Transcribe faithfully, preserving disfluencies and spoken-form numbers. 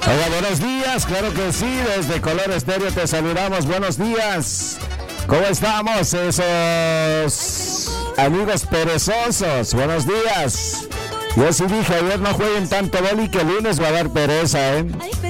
Hola, buenos días, claro que sí, desde Color Estéreo te saludamos, buenos días. ¿Cómo estamos esos amigos perezosos? Buenos días. Yo sí dije ayer no jueguen tanto boli que el lunes va a dar pereza, ¿eh?